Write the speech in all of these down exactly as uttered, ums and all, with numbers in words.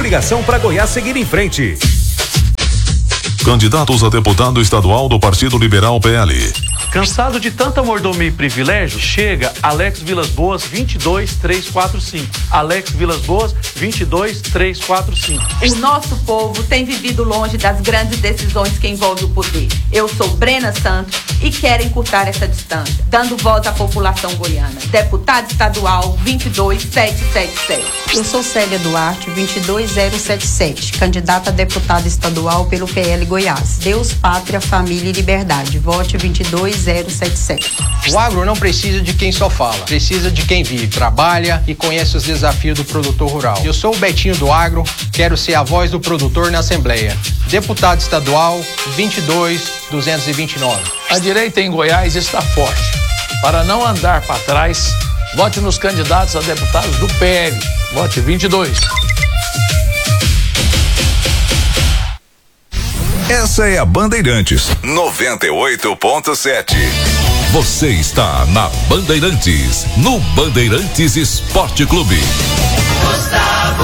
obrigação para Goiás seguir em frente. Candidatos a deputado estadual do Partido Liberal P L. Cansado de tanta mordomia e privilégio? Chega Alex Vilas Boas vinte e dois, três quatro cinco. Alex Vilas Boas vinte e dois, três quatro cinco. O nosso povo tem vivido longe das grandes decisões que envolvem o poder. Eu sou Brena Santos e quero encurtar essa distância, dando voz à população goiana. Deputado estadual vinte e dois, sete sete sete. Eu sou Célia Duarte, vinte e dois, zero sete sete, candidata a deputada estadual pelo P L Goiás. Deus, pátria, família e liberdade. Vote vinte e dois, zero sete sete. O agro não precisa de quem só fala, precisa de quem vive, trabalha e conhece os desafios do produtor rural. Eu sou o Betinho do Agro, quero ser a voz do produtor na Assembleia. Deputado estadual vinte e dois, duzentos e vinte e nove. A direita em Goiás está forte. Para não andar para trás, vote nos candidatos a deputados do P L. Vote vinte e dois. Essa é a Bandeirantes noventa e oito ponto sete. Você está na Bandeirantes, no Bandeirantes Esporte Clube. Gustavo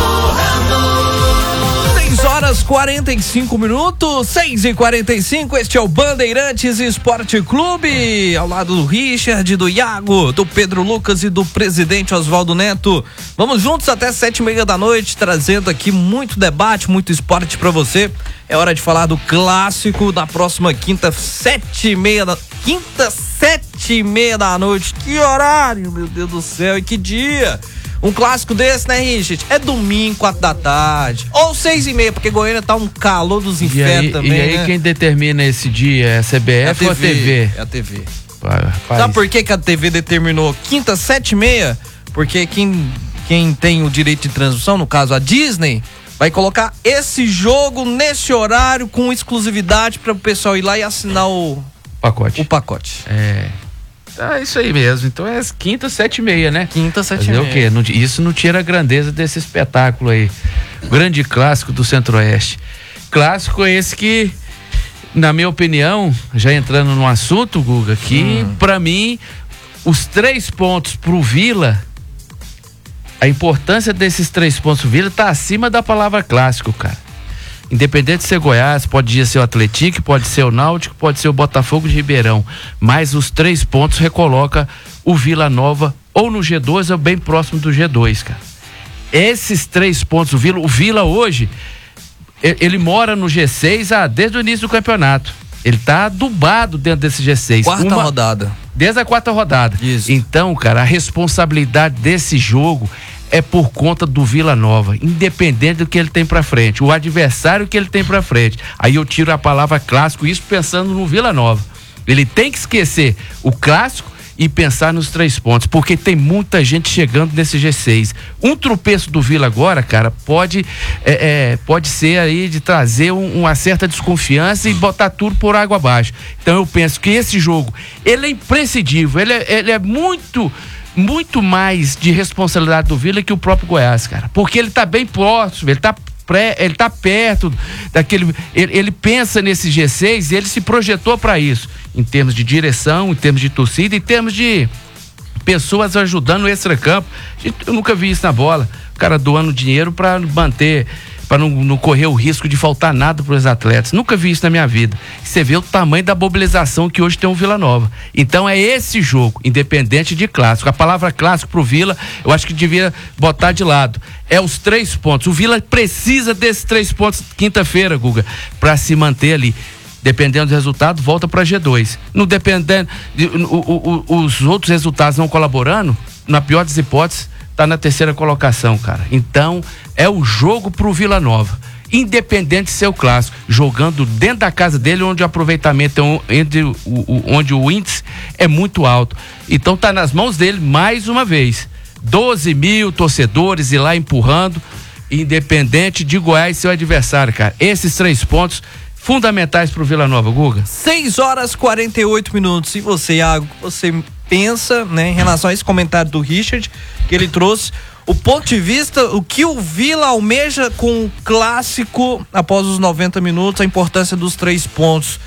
Ramos. seis horas quarenta e cinco minutos, seis e quarenta e cinco. Este é o Bandeirantes Esporte Clube, ao lado do Richard, do Iago, do Pedro Lucas e do presidente Oswaldo Neto. Vamos juntos até sete e meia da noite, trazendo aqui muito debate, muito esporte pra você. É hora de falar do clássico da próxima quinta, sete e meia da quinta, sete e meia da noite. Que horário, meu Deus do céu, e que dia! Um clássico desse, né, Richard? É domingo, quatro da tarde. Ou seis e meia, porque Goiânia tá um calor dos infernos também. E aí, né? Quem determina esse dia é a C B F é a ou a T V? É a T V. Rapaz. Sabe por que, que a T V determinou quinta, sete e meia? Porque quem, quem tem o direito de transmissão, no caso a Disney, vai colocar esse jogo nesse horário com exclusividade para o pessoal ir lá e assinar o pacote. O pacote. É. É isso aí mesmo. Então é quinta, sete e meia, né? Quinta, sete e meia. meia. O quê? Não, isso não tira a grandeza desse espetáculo aí. O grande clássico do Centro-Oeste. Clássico esse que, na minha opinião, já entrando no assunto, Guga, que hum. pra mim, os três pontos pro Vila, a importância desses três pontos pro Vila tá acima da palavra clássico, cara. Independente de ser Goiás, pode ser o Atlético, pode ser o Náutico, pode ser o Botafogo de Ribeirão, mas os três pontos recoloca o Vila Nova ou no G dois ou bem próximo do G dois, cara. Esses três pontos, o Vila, o Vila hoje, ele, ele mora no G seis ah, desde o início do campeonato. Ele tá adubado dentro desse G seis. Quarta Uma, rodada. Desde a quarta rodada. Isso. Então, cara, a responsabilidade desse jogo é por conta do Vila Nova, independente do que ele tem pra frente, o adversário que ele tem pra frente. Aí eu tiro a palavra clássico, isso pensando no Vila Nova. Ele tem que esquecer o clássico e pensar nos três pontos, porque tem muita gente chegando nesse G seis. Um tropeço do Vila agora, cara, pode é, é, pode ser aí de trazer um, uma certa desconfiança e botar tudo por água abaixo. Então eu penso que esse jogo, ele é imprescindível, ele é, ele é muito... muito mais de responsabilidade do Vila que o próprio Goiás, cara, porque ele tá bem próximo, ele tá pré, ele tá perto daquele, ele, ele pensa nesse G seis e ele se projetou para isso, em termos de direção, em termos de torcida, em termos de pessoas ajudando no extracampo. Eu nunca vi isso na bola, o cara doando dinheiro para manter, para não, não correr o risco de faltar nada para os atletas. Nunca vi isso na minha vida. Você vê o tamanho da mobilização que hoje tem o Vila Nova. Então é esse jogo, independente de clássico. A palavra clássico pro Vila, eu acho que devia botar de lado. É os três pontos. O Vila precisa desses três pontos quinta-feira, Guga, para se manter ali. Dependendo do resultado, volta para G dois. Não dependendo, o, o, o, os outros resultados não colaborando, na pior das hipóteses, tá na terceira colocação, cara. Então, é o jogo pro Vila Nova. Independente de ser o clássico, jogando dentro da casa dele, onde o aproveitamento é entre o, o, onde o índice é muito alto. Então tá nas mãos dele mais uma vez. doze mil torcedores ir lá empurrando, independente de Goiás ser o adversário, cara. Esses três pontos fundamentais pro Vila Nova, Guga. seis horas e quarenta e oito minutos. E você, Iago, você pensa, né, em relação a esse comentário do Richard, que ele trouxe o ponto de vista, o que o Vila almeja com o clássico após os noventa minutos, a importância dos três pontos.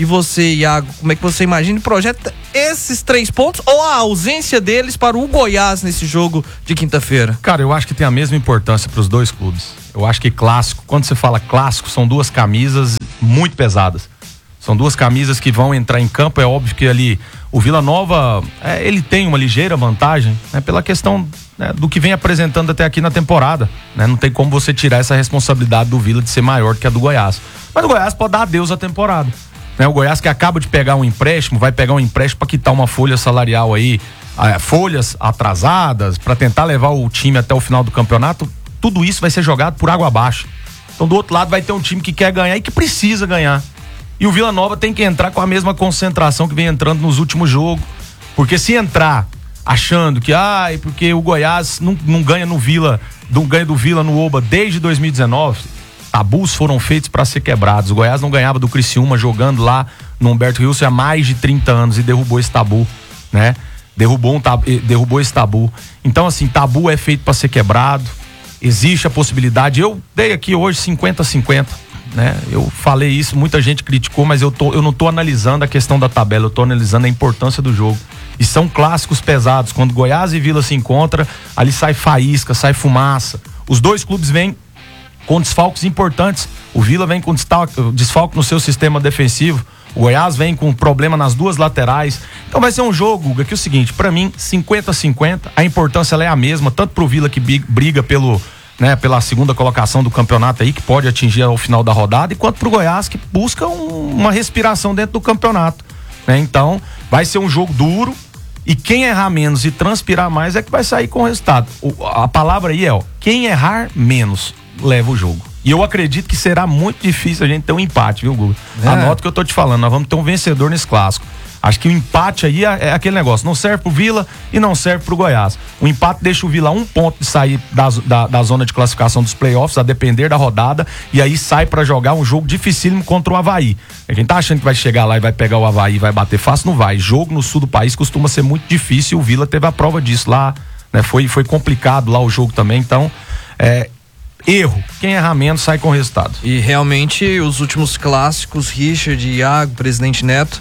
E você, Iago, como é que você imagina e projeta esses três pontos ou a ausência deles para o Goiás nesse jogo de quinta-feira? Cara, eu acho que tem a mesma importância para os dois clubes. Eu acho que clássico, quando você fala clássico, são duas camisas muito pesadas. São duas camisas que vão entrar em campo. É óbvio que ali o Vila Nova, é, ele tem uma ligeira vantagem, né, pela questão, né, do que vem apresentando até aqui na temporada, né? Não tem como você tirar essa responsabilidade do Vila de ser maior do que a do Goiás. Mas o Goiás pode dar adeus à temporada, né? O Goiás que acaba de pegar um empréstimo, vai pegar um empréstimo para quitar uma folha salarial aí, é, folhas atrasadas, para tentar levar o time até o final do campeonato. Tudo isso vai ser jogado por água abaixo. Então do outro lado vai ter um time que quer ganhar e que precisa ganhar. E o Vila Nova tem que entrar com a mesma concentração que vem entrando nos últimos jogos. Porque se entrar achando que, ah, é porque o Goiás não, não ganha no Vila, não ganha do Vila no Oba desde dois mil e dezenove, tabus foram feitos para ser quebrados. O Goiás não ganhava do Criciúma jogando lá no Humberto Wilson há mais de trinta anos e derrubou esse tabu, né? Derrubou, um tabu, derrubou esse tabu. Então, assim, tabu é feito para ser quebrado. Existe a possibilidade. Eu dei aqui hoje cinquenta a cinquenta. Né? Eu falei isso, muita gente criticou, mas eu, tô, eu não tô analisando a questão da tabela, eu tô analisando a importância do jogo. E são clássicos pesados, quando Goiás e Vila se encontram, ali sai faísca, sai fumaça. Os dois clubes vêm com desfalques importantes. O Vila vem com desfalque no seu sistema defensivo, o Goiás vem com problema nas duas laterais. Então vai ser um jogo, Guga, que é o seguinte, pra mim, cinquenta a cinquenta, a importância ela é a mesma, tanto pro Vila que briga pelo... né, pela segunda colocação do campeonato aí, que pode atingir ao final da rodada, e quanto pro Goiás, que busca um, uma respiração dentro do campeonato, né? Então, vai ser um jogo duro, e quem errar menos e transpirar mais é que vai sair com o resultado. O, a palavra aí é, ó, quem errar menos leva o jogo. E eu acredito que será muito difícil a gente ter um empate, viu, Guga? É. Anota o que eu tô te falando, nós vamos ter um vencedor nesse clássico. Acho que o empate aí é, é aquele negócio, não serve pro Vila e não serve pro Goiás. O empate deixa o Vila a um ponto de sair da, da, da zona de classificação dos playoffs, a depender da rodada, e aí sai pra jogar um jogo dificílimo contra o Avaí. Quem tá achando que vai chegar lá e vai pegar o Avaí e vai bater fácil, não vai. Jogo no sul do país costuma ser muito difícil, e o Vila teve a prova disso lá, né? Foi, foi complicado lá o jogo também, então, é... erro, quem errar menos sai com o resultado. E realmente os últimos clássicos, Richard, Iago, Presidente Neto,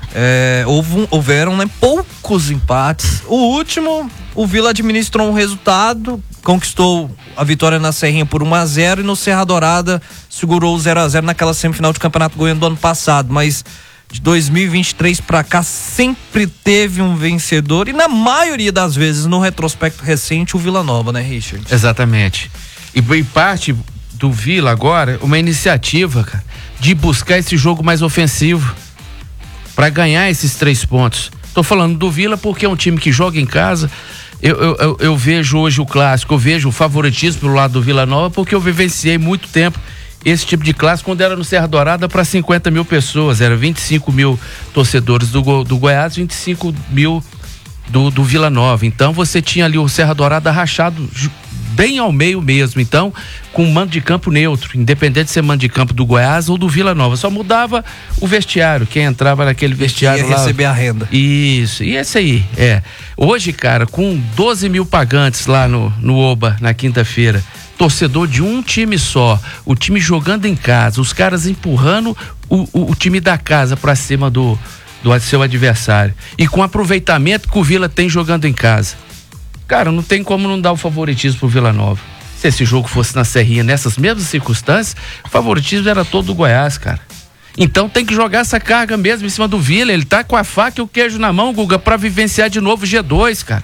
É, houve, houveram né, poucos empates. O último, o Vila administrou um resultado, conquistou a vitória na Serrinha por um a zero, e no Serra Dourada segurou o zero a zero naquela semifinal de Campeonato Goiano do ano passado. Mas de dois mil e vinte e três pra cá sempre teve um vencedor, e na maioria das vezes, no retrospecto recente, o Vila Nova, né, Richard? Exatamente. E, e parte do Vila agora, uma iniciativa, cara, de buscar esse jogo mais ofensivo para ganhar esses três pontos. Tô falando do Vila porque é um time que joga em casa. Eu, eu, eu, eu vejo hoje o clássico, eu vejo o favoritismo pelo lado do Vila Nova, porque eu vivenciei muito tempo esse tipo de clássico quando era no Serra Dourada para cinquenta mil pessoas, era vinte e cinco mil torcedores do, do Goiás, vinte e cinco mil do, do Vila Nova. Então você tinha ali o Serra Dourada rachado bem ao meio mesmo, então com um mando de campo neutro, independente de ser mando de campo do Goiás ou do Vila Nova, só mudava o vestiário, quem entrava naquele vestiário ia lá, receber a renda. Isso, e esse aí, é, hoje, cara, com doze mil pagantes lá no, no Oba, na quinta-feira, torcedor de um time só, o time jogando em casa, os caras empurrando o, o, o time da casa pra cima do, do seu adversário, e com o aproveitamento que o Vila tem jogando em casa. Cara, não tem como não dar o favoritismo pro Vila Nova. Se esse jogo fosse na Serrinha, nessas mesmas circunstâncias, o favoritismo era todo do Goiás, cara. Então tem que jogar essa carga mesmo em cima do Vila. Ele tá com a faca e o queijo na mão, Guga, pra vivenciar de novo o G dois, cara.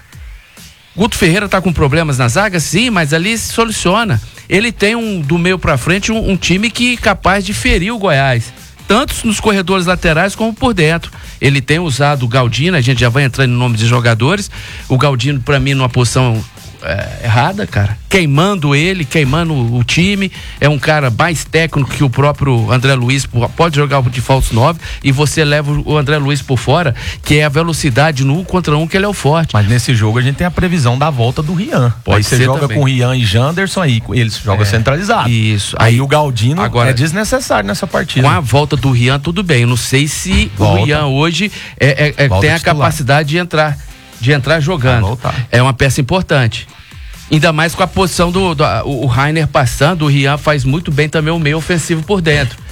Guto Ferreira tá com problemas na zaga, sim, mas ali se soluciona. Ele tem um, do meio pra frente, um, um time que é capaz de ferir o Goiás, tanto nos corredores laterais como por dentro. Ele tem usado o Galdino, a gente já vai entrando em nome de jogadores. O Galdino, pra mim, numa posição é, errada, cara. Queimando ele, queimando o, o time. É um cara mais técnico que o próprio André Luiz, pode jogar de falso nove, e você leva o André Luiz por fora, que é a velocidade no um contra um, que ele é o forte. Mas nesse jogo a gente tem a previsão da volta do Rian. Pode aí você joga também com o Rian e Janderson, aí eles jogam é, centralizado. Isso. Aí, aí o Galdino agora, é desnecessário nessa partida. Com a volta do Rian, tudo bem. Eu não sei se volta. O Rian hoje é, é, é, tem a capacidade de entrar, de entrar jogando. É uma peça importante. Ainda mais com a posição do, do o Rainer passando, o Rian faz muito bem também o meio ofensivo por dentro.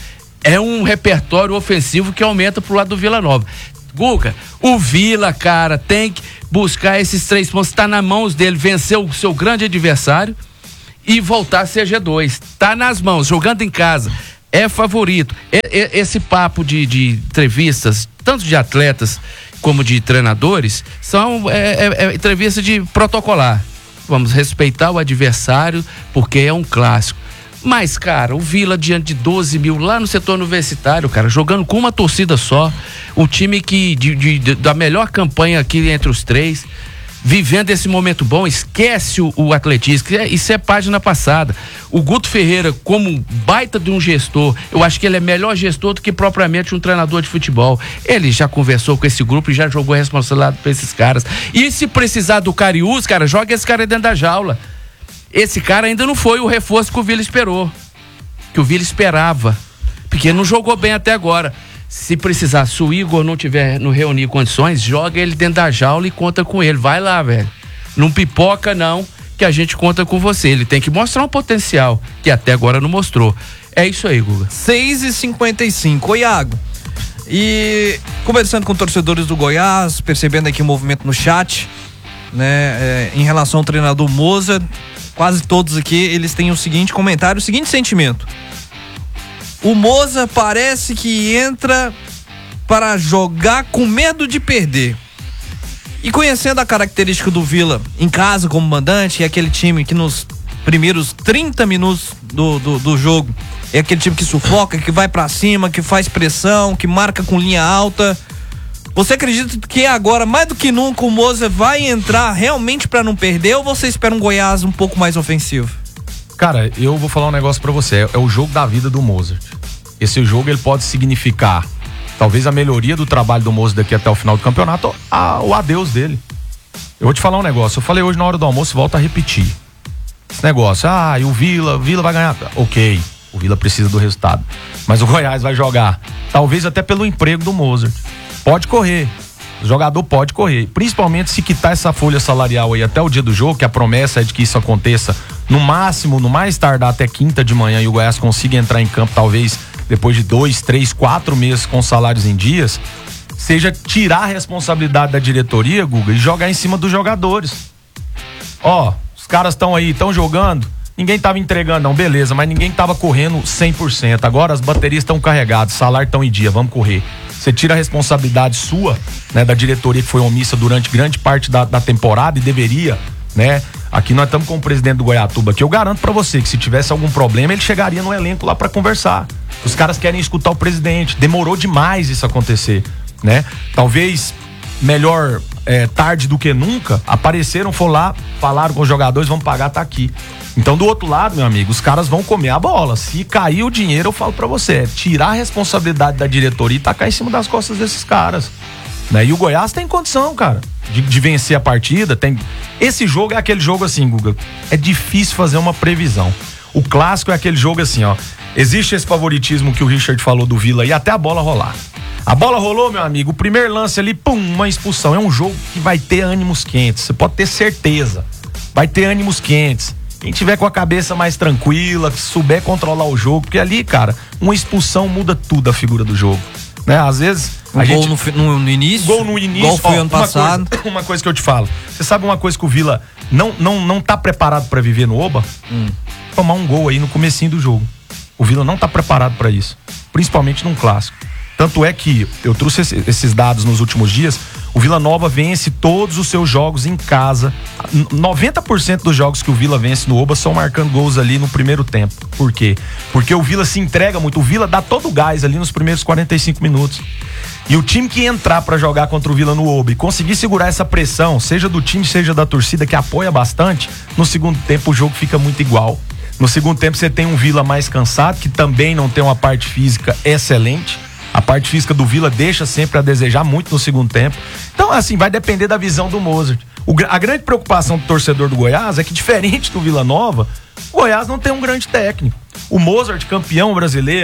é um repertório ofensivo que aumenta pro lado do Vila Nova. Guga, o Vila, cara, tem que buscar esses três pontos, tá nas mãos dele, vencer o seu grande adversário e voltar a ser G dois. Tá nas mãos, jogando em casa, é favorito. E, e, esse papo de, de entrevistas, tanto de atletas como de treinadores, são é, é, é entrevista de protocolar. Vamos respeitar o adversário porque é um clássico. Mas, cara, o Vila diante de doze mil lá no setor universitário, cara, jogando com uma torcida só, um time que de, de, de, da melhor campanha aqui entre os três, vivendo esse momento bom, esquece o, o atletismo, isso é página passada. O Guto Ferreira, como baita de um gestor, eu acho que ele é melhor gestor do que propriamente um treinador de futebol. Ele já conversou com esse grupo e já jogou a responsabilidade para esses caras. E se precisar do Cariús, cara, joga esse cara dentro da jaula. Esse cara ainda não foi o reforço que o Vila esperou, que o Vila esperava, porque não jogou bem até agora. Se precisar, se o Igor não tiver, não reunir condições, joga ele dentro da jaula e conta com ele. Vai lá, velho. Não pipoca, não, que a gente conta com você. Ele tem que mostrar um potencial, que até agora não mostrou. É isso aí, Guga. seis e cinquenta e cinco. Ô, Iago, e conversando com torcedores do Goiás, percebendo aqui o movimento no chat, né, é, em relação ao treinador Moza, quase todos aqui, eles têm o seguinte comentário, o seguinte sentimento: o Moza parece que entra para jogar com medo de perder. E conhecendo a característica do Vila em casa como mandante, é aquele time que nos primeiros trinta minutos do, do, do jogo é aquele time que sufoca, que vai pra cima, que faz pressão, que marca com linha alta. Você acredita que agora, mais do que nunca, o Moza vai entrar realmente pra não perder, ou você espera um Goiás um pouco mais ofensivo? Cara, eu vou falar um negócio pra você, é, é o jogo da vida do Mozart. Esse jogo, ele pode significar talvez a melhoria do trabalho do Mozart daqui até o final do campeonato, ou a, o adeus dele. Eu vou te falar um negócio, eu falei hoje na hora do almoço, volto a repetir. Esse negócio, ah, e o Vila, o Vila vai ganhar. Ok, o Vila precisa do resultado, mas o Goiás vai jogar, talvez até pelo emprego do Mozart. Pode correr, o jogador pode correr, principalmente se quitar essa folha salarial aí até o dia do jogo, que a promessa é de que isso aconteça no máximo, no mais tardar até quinta de manhã, e o Goiás consiga entrar em campo talvez depois de dois, três, quatro meses com salários em dias, seja tirar a responsabilidade da diretoria, Guga, e jogar em cima dos jogadores. Ó, os caras estão aí, estão jogando, ninguém tava entregando não, beleza, mas ninguém tava correndo cem por cento, agora as baterias estão carregadas, salário estão em dia, vamos correr. Você tira a responsabilidade sua, né, da diretoria que foi omissa durante grande parte da, da temporada e deveria, né? Aqui nós estamos com o presidente do Goiatuba, que eu garanto pra você que se tivesse algum problema, ele chegaria no elenco lá pra conversar. Os caras querem escutar o presidente, demorou demais isso acontecer, né? Talvez melhor é, tarde do que nunca, apareceram, foram lá, falaram com os jogadores, vamos pagar, tá aqui. Então, do outro lado, meu amigo, os caras vão comer a bola. Se cair o dinheiro, eu falo pra você, é tirar a responsabilidade da diretoria e tacar em cima das costas desses caras, né? E o Goiás tem condição, cara, de, de vencer a partida. Tem... Esse jogo é aquele jogo assim, Guga, é difícil fazer uma previsão. O clássico é aquele jogo assim, ó, existe esse favoritismo que o Richard falou do Vila aí, até a bola rolar. A bola rolou, meu amigo, o primeiro lance ali, pum, uma expulsão. É um jogo que vai ter ânimos quentes, você pode ter certeza, vai ter ânimos quentes. Quem tiver com a cabeça mais tranquila, que souber controlar o jogo, porque ali, cara, uma expulsão muda tudo a figura do jogo, né? Às vezes... Um a gol gente... no, no, no início. Gol no início. Gol foi ó, ano uma passado. Coisa, uma coisa que eu te falo. Você sabe uma coisa que o Vila não, não, não tá preparado pra viver no Oba? Hum. Tomar um gol aí no comecinho do jogo. O Vila não tá preparado pra isso. Principalmente num clássico. Tanto é que eu trouxe esses dados nos últimos dias. O Vila Nova vence todos os seus jogos em casa. noventa por cento dos jogos que o Vila vence no Oba são marcando gols ali no primeiro tempo. Por quê? Porque o Vila se entrega muito. O Vila dá todo o gás ali nos primeiros quarenta e cinco minutos. E o time que entrar pra jogar contra o Vila no Oba e conseguir segurar essa pressão, seja do time, seja da torcida, que apoia bastante, no segundo tempo o jogo fica muito igual. No segundo tempo você tem um Vila mais cansado, que também não tem uma parte física excelente. A parte física do Vila deixa sempre a desejar muito no segundo tempo. Então, assim, vai depender da visão do Mozart. O, a grande preocupação do torcedor do Goiás é que, diferente do Vila Nova, o Goiás não tem um grande técnico. O Mozart, campeão brasileiro,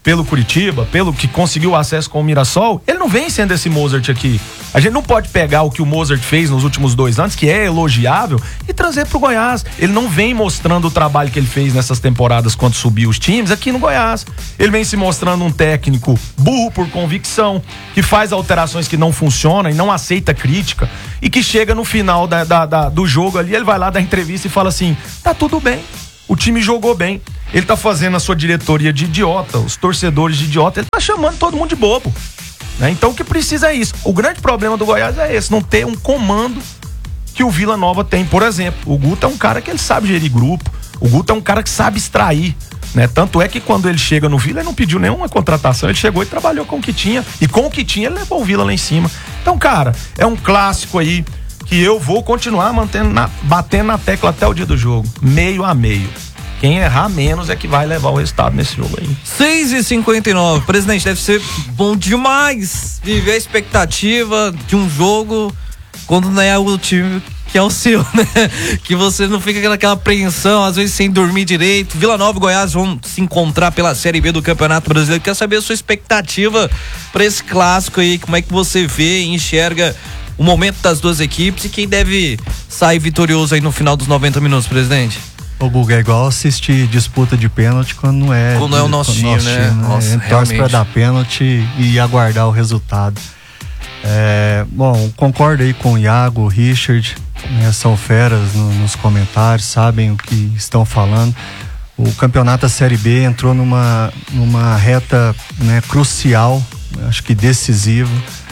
pelo Curitiba, pelo que conseguiu acesso com o Mirassol, ele não vem sendo esse Mozart aqui. A gente não pode pegar o que o Mozart fez nos últimos dois anos, que é elogiável, e trazer pro Goiás. Ele não vem mostrando o trabalho que ele fez nessas temporadas quando subiu os times aqui no Goiás. Ele vem se mostrando um técnico burro por convicção, que faz alterações que não funcionam e não aceita crítica, e que chega no final da, da, da, do jogo ali, ele vai lá dar entrevista e fala assim, tá tudo bem, o time jogou bem. Ele tá fazendo a sua diretoria de idiota, os torcedores de idiota, ele tá chamando todo mundo de bobo, né? Então o que precisa é isso. O grande problema do Goiás é esse, não ter um comando que o Vila Nova tem. Por exemplo, o Guto é um cara que ele sabe gerir grupo, o Guto é um cara que sabe extrair, né? Tanto é que quando ele chega no Vila, ele não pediu nenhuma contratação, ele chegou e trabalhou com o que tinha, e com o que tinha ele levou o Vila lá em cima. Então, cara, é um clássico aí que eu vou continuar mantendo na, batendo na tecla até o dia do jogo, meio a meio. Quem errar menos é que vai levar o resultado nesse jogo aí. seis e cinquenta e nove, presidente, deve ser bom demais viver a expectativa de um jogo quando não é o time que é o seu, né? Que você não fica naquela apreensão, às vezes sem dormir direito. Vila Nova e Goiás vão se encontrar pela Série B do Campeonato Brasileiro. Quero saber a sua expectativa para esse clássico aí, como é que você vê e enxerga o momento das duas equipes e quem deve sair vitorioso aí no final dos noventa minutos, presidente? O Buga, é igual assistir disputa de pênalti quando não é, quando é o nosso time, nosso né? time, né? Nossa, a gente torce pra dar pênalti e aguardar o resultado. É, bom, concordo aí com o Iago, o Richard, né, são feras no, nos comentários, sabem o que estão falando. O campeonato da Série B entrou numa, numa reta, né, crucial, acho que decisiva.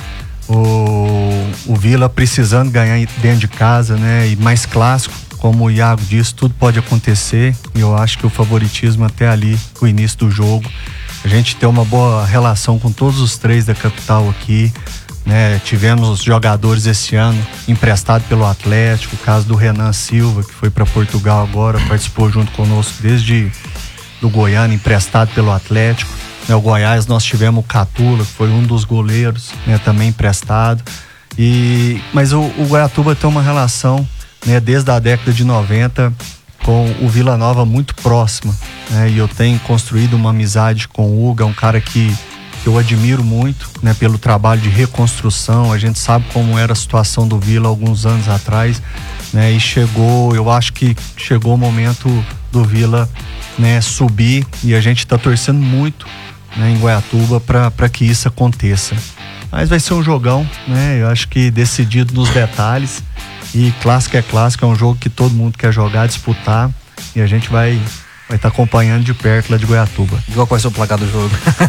O, o Vila precisando ganhar dentro de casa, né, e mais clássico. Como o Iago disse, tudo pode acontecer e eu acho que o favoritismo até ali, o início do jogo. A gente tem uma boa relação com todos os três da capital aqui, né? Tivemos jogadores esse ano emprestados pelo Atlético, o caso do Renan Silva, que foi para Portugal agora, participou junto conosco desde do Goiânia, emprestado pelo Atlético. Né? O Goiás nós tivemos o Catula, que foi um dos goleiros, né? Também emprestado. E, mas o, o Goiatuba tem uma relação, né, desde a década de noventa com o Vila Nova muito próxima, né, e eu tenho construído uma amizade com o Hugo, é um cara que, que eu admiro muito, né, pelo trabalho de reconstrução. A gente sabe como era a situação do Vila alguns anos atrás, né, e chegou, eu acho que chegou o momento do Vila, né, subir, e a gente está torcendo muito, né, em Goiatuba para que isso aconteça. Mas vai ser um jogão, né, eu acho que decidido nos detalhes. E clássico é clássico, é um jogo que todo mundo quer jogar, disputar, e a gente vai vai estar tá acompanhando de perto lá de Goiatuba. Igual qual é o seu placar do jogo?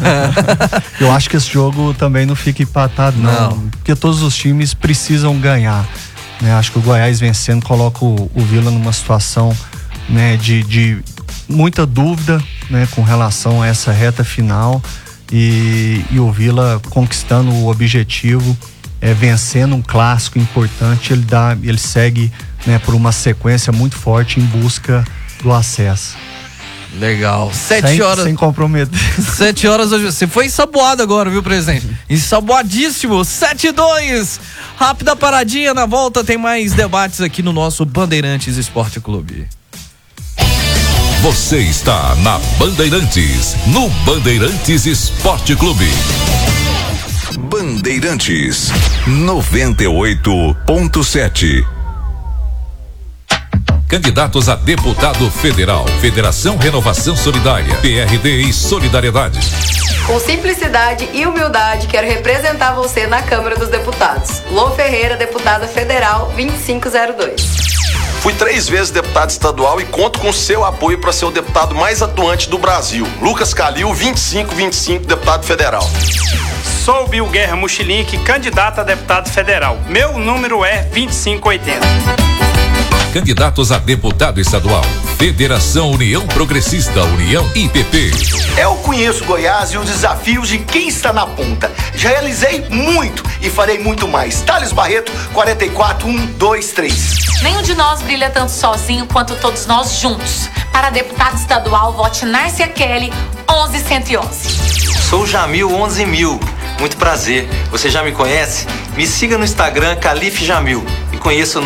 Eu acho que esse jogo também não fica empatado, não, não. Porque todos os times precisam ganhar, né? Acho que o Goiás vencendo coloca o, o Vila numa situação, né, de, de muita dúvida, né, com relação a essa reta final, e, e o Vila conquistando o objetivo. É, vencendo um clássico importante, ele dá, ele segue, né, por uma sequência muito forte em busca do acesso. Legal. Sete sem, horas. Sem comprometer. Sete horas hoje. Você foi ensaboado agora, viu, presidente? Ensaboadíssimo. Sete e dois. Rápida paradinha, na volta tem mais debates aqui no nosso Bandeirantes Esporte Clube. Você está na Bandeirantes, no Bandeirantes Esporte Clube. Bandeirantes noventa e oito ponto sete. Candidatos a deputado federal, Federação Renovação Solidária, P R D e Solidariedade. Com simplicidade e humildade, quero representar você na Câmara dos Deputados. Lô Ferreira, deputada federal vinte e cinco zero dois. Fui três vezes deputado estadual e conto com seu apoio para ser o deputado mais atuante do Brasil. Lucas Calil, vinte e cinco vinte e cinco, deputado federal. Sou Bill Guerra Mochilink, candidato a deputado federal. Meu número é vinte e cinco oitenta. Candidatos a deputado estadual, Federação União Progressista, União I P P. Eu conheço Goiás e os desafios de quem está na ponta. Já realizei muito e farei muito mais. Thales Barreto, quarenta e quatro um dois três. Nenhum de nós brilha tanto sozinho quanto todos nós juntos. Para deputado estadual, vote Nárcia Kelly, onze cento e onze. Sou Jamil onze mil. Muito prazer. Você já me conhece? Me siga no Instagram, Calife Jamil. E conheça o